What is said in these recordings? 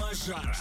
Мажара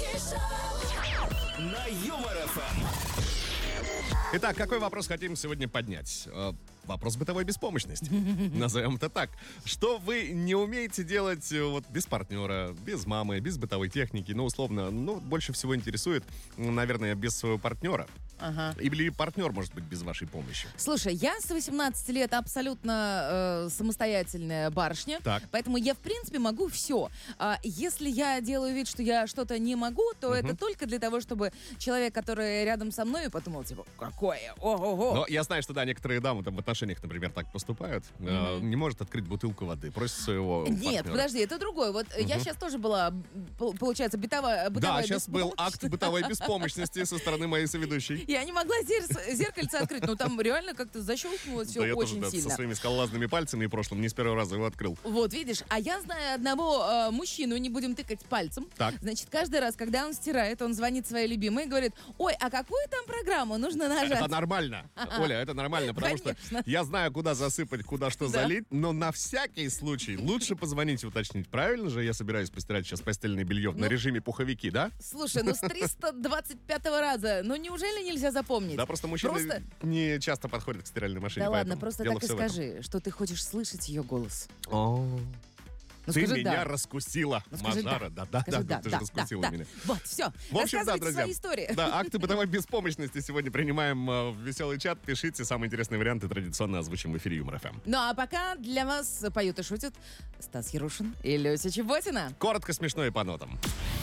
на Юмор ФМ. Итак, какой вопрос хотим сегодня поднять? Вопрос бытовой беспомощности. Назовем это так. Что вы не умеете делать вот без партнера, без мамы, без бытовой техники, условно, больше всего интересует, наверное, без своего партнера. Ага. Или партнер, может быть, без вашей помощи. Слушай, я с 18 лет абсолютно самостоятельная барышня, Так. поэтому я, в принципе, могу все. Если я делаю вид, что я что-то не могу, то это только для того, чтобы человек, который рядом со мной, подумал, типа, какое, ого-го. Но я знаю, что, да, некоторые дамы там в отношениях, например, так поступают. Не может открыть бутылку воды, просит своего Нет, партнера. подожди, это другое. Вот я сейчас тоже была, получается, бытовая Да, сейчас был беспомощность. акт бытовой беспомощности со стороны моей соведущей. Я не могла зеркальце открыть, но там реально как-то защелкнулось все Да, я тоже, очень да, сильно. со своими скалолазными пальцами в прошлом не с первого раза его открыл. Вот, видишь, а я знаю одного мужчину, не будем тыкать пальцем. Так. Значит, каждый раз, когда он стирает, он звонит своей любимой и говорит: ой, а какую там программу нужно нажать? Это нормально, Оля, это нормально, потому что Конечно. я знаю, куда засыпать, куда что Да. залить, но на всякий случай лучше позвонить и уточнить. Правильно же я собираюсь постирать сейчас постельное белье на режиме пуховики, да? Слушай, с 325-го раза, неужели нельзя запомнить? Да, просто мужчины не часто подходят к стиральной машине. Да ладно, поэтому просто дело так и всё в этом. скажи, что ты хочешь слышать ее голос. Ты скажи меня «да». раскусила, Скажи Мажара. Да, Скажи ты же раскусила меня. Вот, все. В общем, да, Рассказывайте друзья. свои истории. Да, акты бытовой беспомощности сегодня принимаем в веселый чат. Пишите самые интересные варианты, традиционно озвучим в эфире Юмор ФМ. Ну а пока для вас поют и шутят Стас Ярушин и Люся Чеботина. Коротко, смешно и по нотам.